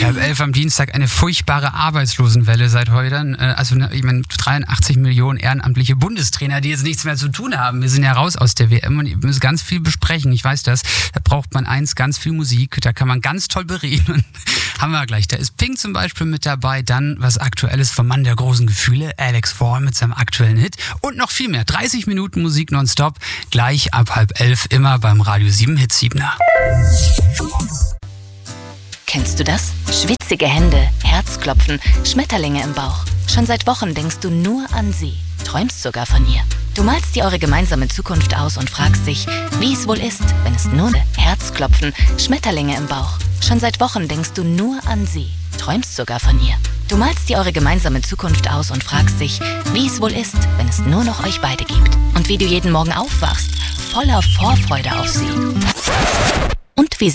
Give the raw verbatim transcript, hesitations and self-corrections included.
Gleich halb elf am Dienstag eine furchtbare Arbeitslosenwelle seit heute. Also ich meine, dreiundachtzig Millionen ehrenamtliche Bundestrainer, die jetzt nichts mehr zu tun haben. Wir sind ja raus aus der W M und wir müssen ganz viel besprechen. Ich weiß das. Da braucht man eins, ganz viel Musik. Da kann man ganz toll bereden. Haben wir gleich. Da ist Pink zum Beispiel mit dabei. Dann was Aktuelles vom Mann der großen Gefühle, Alex Vaughan mit seinem aktuellen Hit. Und noch viel mehr. dreißig Minuten Musik nonstop. Gleich ab halb elf immer beim Radio sieben Hit Siebener. Kennst du das? Schwitzige Hände, Herzklopfen, Schmetterlinge im Bauch. Schon seit Wochen denkst du nur an sie, träumst sogar von ihr. Du malst dir eure gemeinsame Zukunft aus und fragst dich, wie es wohl ist, wenn es nur Herzklopfen, Schmetterlinge im Bauch. Schon seit Wochen denkst du nur an sie, träumst sogar von ihr. Du malst dir eure gemeinsame Zukunft aus und fragst dich, wie es wohl ist, wenn es nur noch euch beide gibt. Und wie du jeden Morgen aufwachst, voller Vorfreude auf sie. Und wie